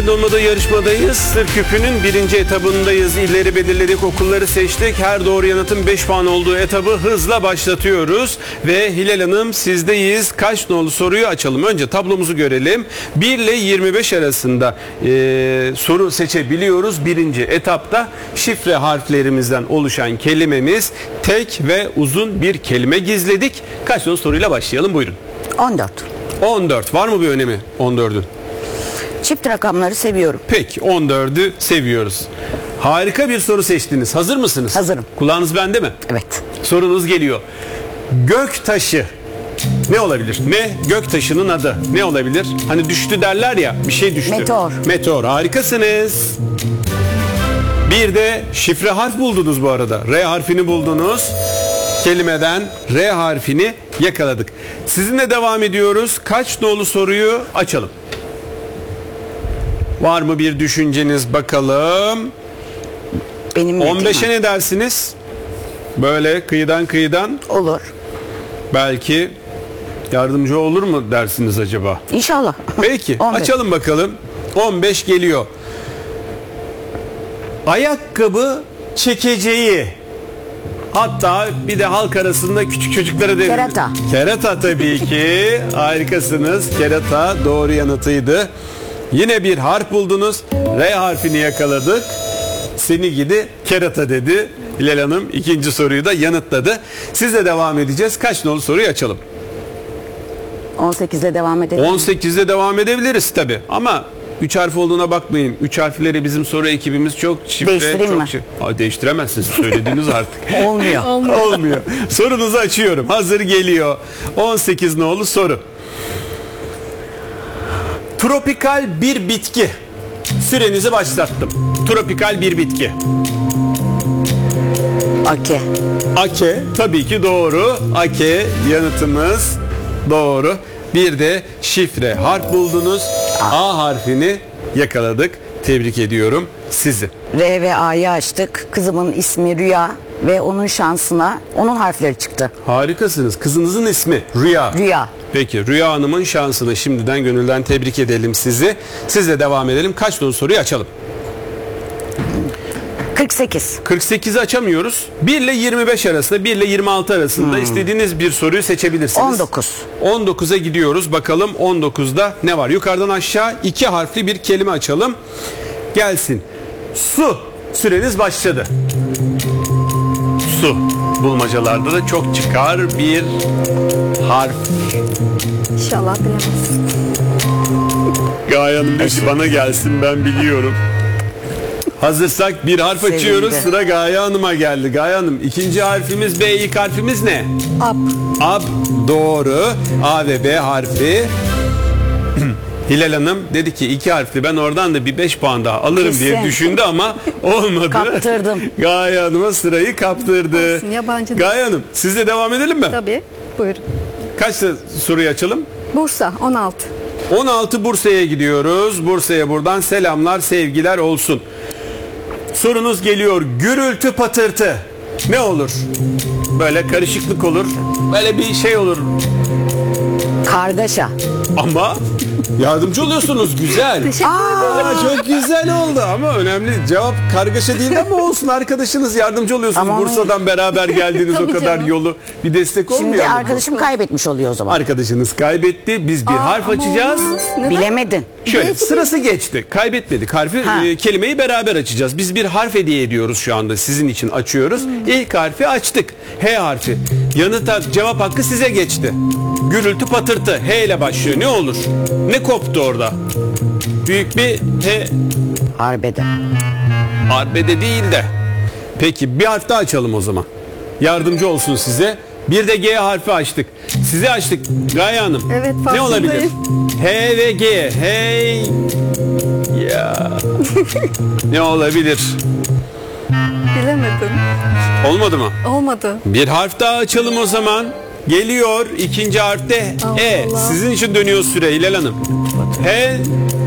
Olmadığı yarışmadayız. Sır küpünün birinci etabındayız. İlleri belirledik, okulları seçtik. Her doğru yanıtın 5 puan olduğu etabı hızla başlatıyoruz. Ve Hilal Hanım sizdeyiz. Kaç nolu soruyu açalım. Önce tablomuzu görelim. 1 ile 25 arasında soru seçebiliyoruz. Birinci etapta şifre harflerimizden oluşan kelimemiz tek ve uzun bir kelime gizledik. Kaç nolu soruyla başlayalım, buyurun. 14. 14. Var mı bir önemi 14'ün? Çift rakamları seviyorum. Peki 14'ü seviyoruz. Harika bir soru seçtiniz. Hazır mısınız? Hazırım. Kulağınız bende mi? Evet. Sorunuz geliyor. Göktaşı ne olabilir? Ne göktaşının adı? Ne olabilir? Hani düştü derler ya, bir şey düştü. Meteor. Meteor. Harikasınız. Bir de şifre harf buldunuz bu arada. R harfini buldunuz. Kelimeden R harfini yakaladık. Sizinle devam ediyoruz. Kaç nolu soruyu açalım? Var mı bir düşünceniz bakalım? Benim 15'e ne dersiniz? Böyle kıyıdan olur. belki yardımcı olur mu dersiniz acaba? İnşallah. Peki 15. açalım bakalım. 15 geliyor. Ayakkabı çekeceği. Hatta bir de halk arasında küçük çocuklara da... Kerata. Kerata tabii ki. Harikasınız. Kerata doğru yanıtıydı. Yine bir harf buldunuz. R harfini yakaladık. Seni gidi kerata dedi. Hilal Hanım ikinci soruyu da yanıtladı. Sizle devam edeceğiz. Kaç nolu soruyu açalım? 18'le devam edelim. 18'de devam edebiliriz tabi. Ama 3 harf olduğuna bakmayın. 3 harfleri bizim soru ekibimiz çok şifre. Değiştireyim mi? Değiştiremezsiniz. Söylediniz artık. Olmuyor. Olmuyor. Sorunuzu açıyorum. Hazır geliyor. 18 nolu soru. Tropikal bir bitki. Sürenizi başlattım. Tropikal bir bitki. Ake. Ake tabii ki doğru. Ake yanıtımız doğru. Bir de şifre harf buldunuz. A harfini yakaladık. Tebrik ediyorum sizi. R ve A'yı açtık. Kızımın ismi Rüya ve onun şansına onun harfleri çıktı. Harikasınız. Kızınızın ismi Rüya. Rüya. Peki Rüya Hanım'ın şansını şimdiden gönülden tebrik edelim sizi. Sizle devam edelim. Kaç nolu soruyu açalım? 48. 48'i açamıyoruz. 1 ile 25 arasında, 1 ile 26 arasında istediğiniz bir soruyu seçebilirsiniz. 19. 19'a gidiyoruz. Bakalım 19'da ne var? Yukarıdan aşağı 2 harfli bir kelime açalım. Gelsin. Su. Süreniz başladı. Su. Bulmacalarda da çok çıkar bir harf. İnşallah bilemezsin. Gaye Hanım diyor ki bana gelsin, ben biliyorum. Hazırsak bir harf Sevindi. açıyoruz. Sıra Gaye Hanım'a geldi. Gaye Hanım ikinci harfimiz B, ilk harfimiz ne? Ab. Ab doğru. A ve B harfi. Hilal Hanım dedi ki 2 harfli, ben oradan da bir 5 puan daha alırım diye Kesin. düşündü ama olmadı. Kaptırdım. Gaye Hanım'a sırayı kaptırdı. Olsun, yabancı değil. Gaye Hanım sizle devam edelim mi? Tabii. Buyurun. Kaç soruyu açalım? Bursa 16. 16 Bursa'ya gidiyoruz. Bursa'ya buradan selamlar, sevgiler olsun. Sorunuz geliyor. Gürültü patırtı. Ne olur? Böyle karışıklık olur. Böyle bir şey olur. Kargaşa. Ama yardımcı oluyorsunuz. Güzel. Çok güzel oldu ama önemli. Cevap kargaşa değil ama olsun, arkadaşınız yardımcı oluyorsunuz. Ama Bursa'dan beraber geldiniz, o Tabii kadar canım. yolu, bir destek olmuyor Şimdi mu? arkadaşım kaybetmiş oluyor o zaman. Arkadaşınız kaybetti. Biz bir harf ama açacağız. olmaz. Neden? Bilemedin. Şöyle sırası geçti. Kaybetmedik. Harfi Ha. kelimeyi beraber açacağız. Biz bir harf hediye ediyoruz şu anda. Sizin için açıyoruz. İlk harfi açtık. H harfi. Cevap hakkı size geçti. Gürültü patırtı. H ile başlıyor. Ne olur? Ne koptu orada? Büyük bir H. Arbede. Arbede değil de. Peki bir harf daha açalım o zaman. Yardımcı olsun size. Bir de G harfi açtık. Size açtık Gaye Hanım. Evet, Ne farkındayım. olabilir? H ve G. Hey. Ya. Ne olabilir? Bilemedim. Olmadı mı? Olmadı. Bir harf daha açalım o zaman. Geliyor ikinci harfte Allah E. Allah. Sizin için dönüyor süre Hilal Hanım. H